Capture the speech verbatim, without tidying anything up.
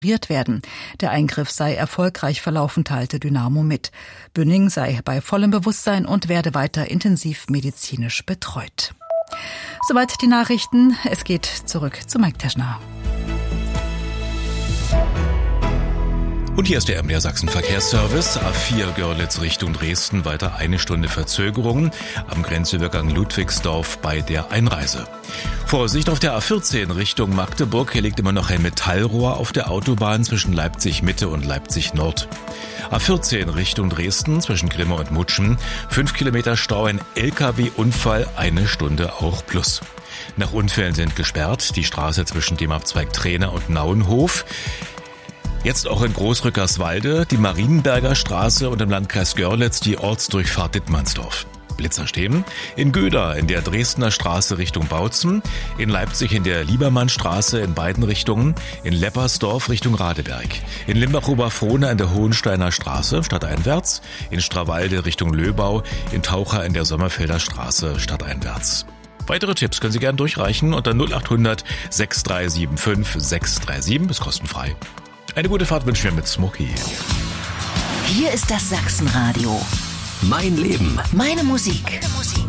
werden. Der Eingriff sei erfolgreich verlaufen, teilte Dynamo mit. Bünning sei bei vollem Bewusstsein und werde weiter intensiv medizinisch betreut. Soweit die Nachrichten. Es geht zurück zu Mike Teschner. Und hier ist der M D R Sachsen Verkehrsservice. A vier Görlitz Richtung Dresden, weiter eine Stunde Verzögerung am Grenzübergang Ludwigsdorf bei der Einreise. Vorsicht auf der A vierzehn Richtung Magdeburg. Hier liegt immer noch ein Metallrohr auf der Autobahn zwischen Leipzig Mitte und Leipzig Nord. A vierzehn Richtung Dresden zwischen Grimme und Mutschen. Fünf Kilometer Stau, ein L K W-Unfall, eine Stunde auch plus. Nach Unfällen sind gesperrt die Straße zwischen dem Abzweig Trehne und Nauenhof. Jetzt auch in Großrückerswalde, die Marienberger Straße und im Landkreis Görlitz die Ortsdurchfahrt Dittmannsdorf. Blitzer stehen. In Göda in der Dresdner Straße Richtung Bautzen, in Leipzig in der Liebermannstraße in beiden Richtungen, in Leppersdorf Richtung Radeberg, in Limbach-Oberfrohna in der Hohensteiner Straße stadteinwärts, in Strawalde Richtung Löbau, in Taucher in der Sommerfelder Straße stadteinwärts. Weitere Tipps können Sie gerne durchreichen unter null acht hundert sechs drei sieben fünf sechs drei sieben, ist kostenfrei. Eine gute Fahrt wünschen wir mit Smokey. Hier ist das Sachsenradio. Mein Leben. Meine Musik. Meine Musik.